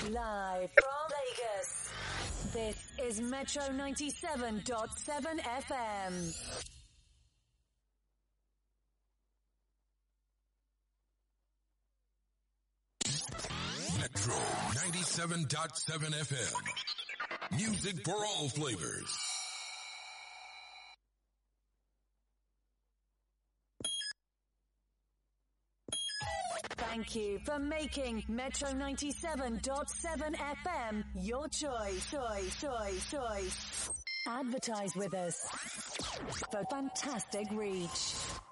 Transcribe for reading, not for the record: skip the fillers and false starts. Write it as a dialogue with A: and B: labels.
A: Live from Vegas, this is Metro 97.7 FM.
B: Metro 97.7 FM. Music for all flavors.
A: Thank you for making Metro 97.7 FM your choice. Advertise with us for fantastic reach.